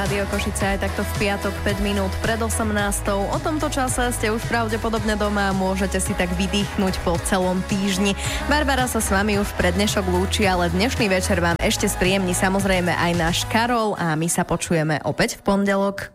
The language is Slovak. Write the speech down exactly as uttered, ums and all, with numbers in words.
Rádio Košice aj takto v piatok päť minút pred osemnástou. O tomto čase ste už pravdepodobne doma a môžete si tak vydýchnuť po celom týždni. Barbara sa s vami už pred dnešok lúči, ale dnešný večer vám ešte spríjemní samozrejme aj náš Karol a my sa počujeme opäť v pondelok.